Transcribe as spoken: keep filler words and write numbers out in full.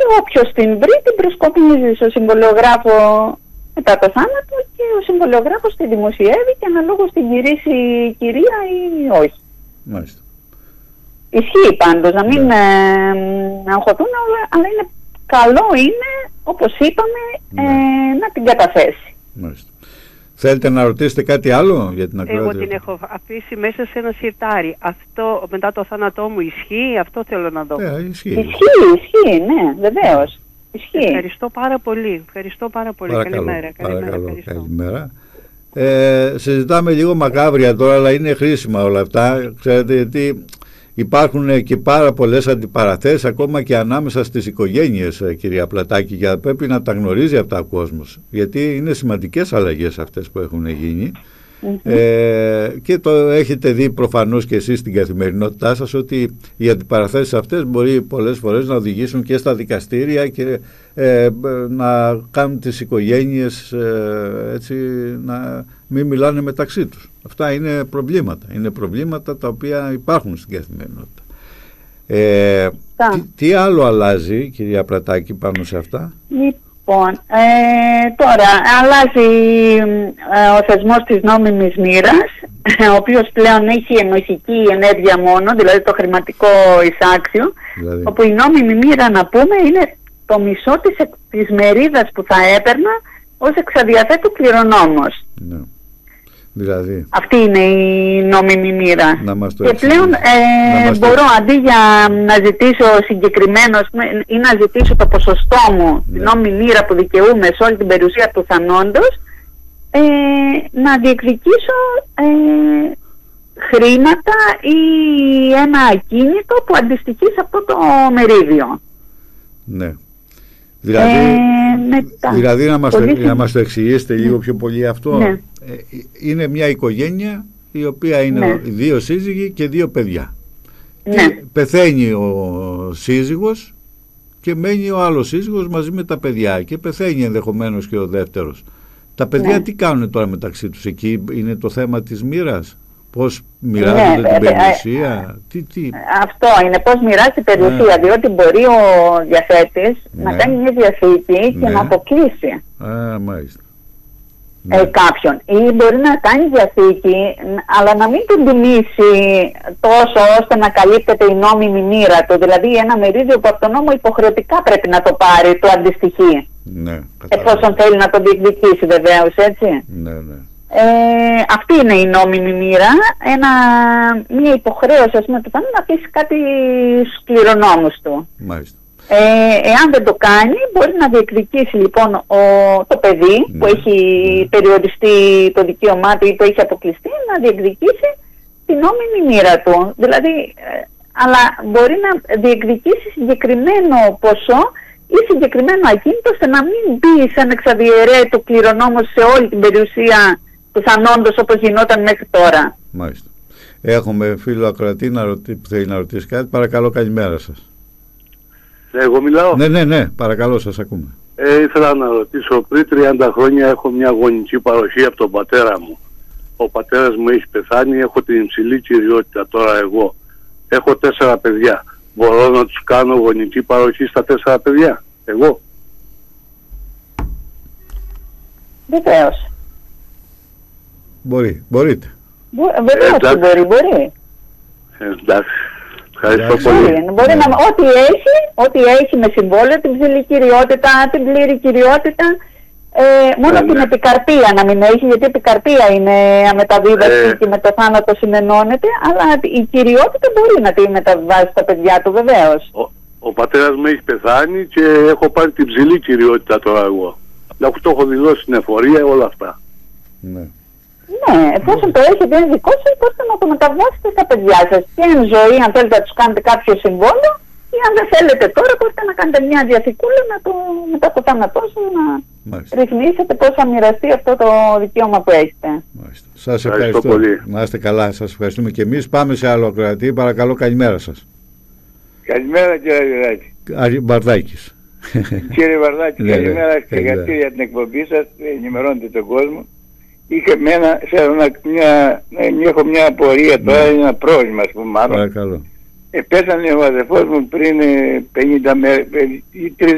όποιος την βρει την προσκομίζει στο συμβολιογράφο μετά το θάνατο και ο συμβολιογράφος τη δημοσιεύει και αναλόγως την κηρύσει η κυρία ή όχι. Μάλιστα. Ισχύει πάντως, να μην ναι. ε, αγχωθούν, αλλά είναι, καλό είναι, όπως είπαμε, ναι. ε, να την καταθέσει. Μάλιστα. Θέλετε να ρωτήσετε κάτι άλλο για την ακρόαση? Εγώ την έχω αφήσει μέσα σε ένα σιρτάρι. Αυτό μετά το θάνατό μου ισχύει, αυτό θέλω να δω. Ε, ισχύει. Ισχύει, ισχύει, ναι, βεβαίως. Ισχύει. Ευχαριστώ πάρα πολύ. Ευχαριστώ πάρα πολύ. Παρακαλώ, καλημέρα. Παρακαλώ, Καλημέρα. καλημέρα. Ε, συζητάμε λίγο μακάβρια τώρα, αλλά είναι χρήσιμα όλα αυτά. Ξέρετε, γιατί υπάρχουν και πάρα πολλές αντιπαραθέσεις ακόμα και ανάμεσα στις οικογένειες, κυρία Πλατάκη, και πρέπει να τα γνωρίζει αυτά ο κόσμος, γιατί είναι σημαντικές αλλαγές αυτές που έχουν γίνει. Mm-hmm. Ε, και το έχετε δει προφανώς και εσείς στην καθημερινότητά σας ότι οι αντιπαραθέσεις αυτές μπορεί πολλές φορές να οδηγήσουν και στα δικαστήρια και ε, να κάνουν τις οικογένειες ε, έτσι να μην μιλάνε μεταξύ τους. Αυτά είναι προβλήματα, είναι προβλήματα τα οποία υπάρχουν στην καθημερινότητα. Ε, τι, τι άλλο αλλάζει, κυρία Πλατάκη, πάνω σε αυτά? Λοιπόν, ε, τώρα αλλάζει ε, ο θεσμός της νόμιμης μοίρας, ο οποίος πλέον έχει ενοχική ενέργεια μόνο, δηλαδή το χρηματικό εισάξιο, δηλαδή, όπου η νόμιμη μοίρα, να πούμε, είναι το μισό της, της μερίδας που θα έπαιρνα ως εξαδιαθέτου κληρονόμος. Ναι. Δηλαδή, αυτή είναι η νόμιμη μοίρα. Και πλέον ε, μπορώ το... αντί για να ζητήσω συγκεκριμένο ή να ζητήσω το ποσοστό μου, ναι, την νόμιμη μοίρα που δικαιούμαι σε όλη την περιουσία του θανόντος, ε, να διεκδικήσω ε, χρήματα ή ένα ακίνητο που αντιστοιχεί σε αυτό το μερίδιο. Ναι. Δηλαδή, ε, δηλαδή να, μας το, να μας το εξηγήσετε λίγο πιο πολύ αυτό. Ναι. Ε, είναι μια οικογένεια η οποία είναι, ναι, δύο σύζυγοι και δύο παιδιά. Ναι. Και πεθαίνει ο σύζυγος και μένει ο άλλος σύζυγος μαζί με τα παιδιά και πεθαίνει ενδεχομένως και ο δεύτερος. Τα παιδιά, ναι, τι κάνουν τώρα μεταξύ τους? Εκεί είναι το θέμα της μοίρας. Πώς μοιράζονται, ναι, την περιουσία? Ε, ε, τι, τι. Αυτό είναι, πώς μοιράζει την περιουσία, ναι, διότι μπορεί ο διαθέτης, ναι, να κάνει μια διαθήκη, ναι, και να αποκλείσει. Α, μάλιστα. Ε, ναι. κάποιον, ή μπορεί να κάνει διαθήκη αλλά να μην την τιμήσει τόσο ώστε να καλύπτεται η νόμιμη μοίρα του, δηλαδή ένα μερίδιο που από τον νόμο υποχρεωτικά πρέπει να το πάρει, το αντιστοιχεί, ναι, εφόσον θέλει να το διεκδικήσει, βεβαίως, έτσι. Ναι, ναι. Ε, αυτή είναι η νόμιμη μοίρα, ένα, μια υποχρέωση, ας πούμε, του να αφήσει κάτι στους κληρονόμους του. Μάλιστα. Ε, εάν δεν το κάνει, μπορεί να διεκδικήσει λοιπόν ο, το παιδί, ναι, που έχει, ναι, περιοριστεί το δικαίωμά του ή το έχει αποκλειστεί, να διεκδικήσει την νόμιμη μοίρα του. Δηλαδή, ε, αλλά μπορεί να διεκδικήσει συγκεκριμένο ποσό ή συγκεκριμένο ακίνητο, ώστε να μην μπει σαν εξαδιαιρέτου κληρονόμος σε όλη την περιουσία του θανόντος όπως γινόταν μέχρι τώρα. Μάλιστα. Έχουμε φίλο ακροατή να ρωτή, που θέλει να ρωτήσει κάτι. Παρακαλώ, καλημέρα σας. Εγώ μιλάω. Ναι, ναι, ναι, παρακαλώ, σας ακούμε. Ε, ήθελα να ρωτήσω, πριν τριάντα χρόνια έχω μια γονική παροχή από τον πατέρα μου. Ο πατέρας μου έχει πεθάνει, έχω την υψηλή κυριότητα τώρα εγώ. Έχω τέσσερα παιδιά. Μπορώ να τους κάνω γονική παροχή στα τέσσερα παιδιά, εγώ? Βεβαίως. Μπορεί, μπορείτε. Βεβαίως ε, μπορεί, μπορεί. Ε, εντάξει. Ευχαριστώ πολύ. Μπορεί, μπορεί να, ό,τι έχει, ό,τι έχει με συμβόλαιο, την ψηλή κυριότητα, την πλήρη κυριότητα, ε, μόνο ε, την ναι. επικαρπία να μην έχει, γιατί η επικαρπία είναι αμεταβίβαστη ε, και με το θάνατο συνενώνεται, αλλά η κυριότητα μπορεί να τη μεταβιβάσει στα παιδιά του, βεβαίως. Ο, ο πατέρας μου έχει πεθάνει και έχω πάρει την ψηλή κυριότητα τώρα εγώ. Να το έχω δηλώσει στην εφορία, όλα αυτά. Ναι. Ναι, εφόσον το έχετε ένα δικό σας, μπορείτε να το μεταβάσετε στα παιδιά σας. Και εν ζωή, αν θέλετε να τους κάνετε κάποιο συμβόλαιο, ή αν δεν θέλετε τώρα, μπορείτε να κάνετε μια διαθηκούλα να το, μετά το θάνατό σας να Μάλιστα. ρυθμίσετε πώς θα μοιραστεί αυτό το δικαίωμα που έχετε. Μάλιστα. Σας ευχαριστώ πολύ. Να είστε καλά, σας ευχαριστούμε και εμείς. Πάμε σε άλλο ακροατή. Παρακαλώ, καλημέρα σας. Καλημέρα, κύριε Βαρδάκη. Μπαρδάκης. Κύριε Βαρδάκη, καλημέρα. Συγχαρητήρια για την εκπομπή σας. Ενημερώνετε τον κόσμο. Είχα μια, μια, έχω μια απορία τώρα, ναι, ένα πρόβλημα, ας πούμε, μάλλον. Παρακαλώ. Ε, πέθανε ο αδερφός μου πριν πενήντα μέρες ή τρεις